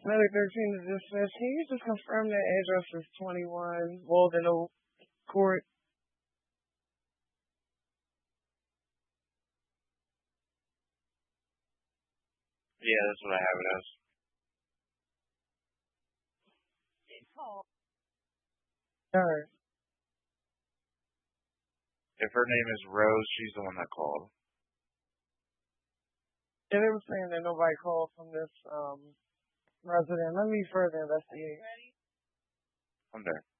Another 13 is dismissed. Can you just confirm that address is 21 Walden Oak Court? Yeah, that's what I have it as. All right. If her name is Rose, she's the one that called. Yeah, they were saying that nobody called from this resident. Let me further investigate. I'm there.